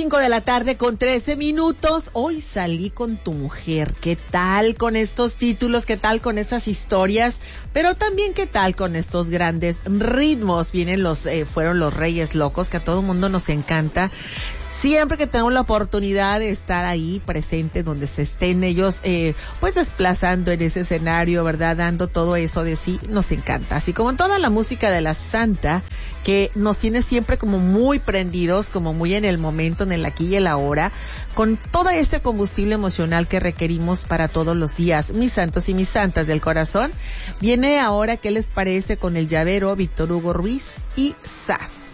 5 de la tarde con 13 minutos. Hoy salí con tu mujer. ¿Qué tal con estos títulos? ¿Qué tal con estas historias? Pero también ¿qué tal con estos grandes ritmos? Fueron los Reyes Locos, que a todo mundo nos encanta. Siempre que tengo la oportunidad de estar ahí presente, donde se estén ellos, pues desplazando en ese escenario, ¿verdad? Dando todo eso de sí, nos encanta. Así como toda la música de la Santa, que nos tiene siempre como muy prendidos, como muy en el momento, en el aquí y el ahora, con todo ese combustible emocional que requerimos para todos los días. Mis santos y mis santas del corazón, viene ahora, ¿qué les parece con el llavero Víctor Hugo Ruiz y Sass?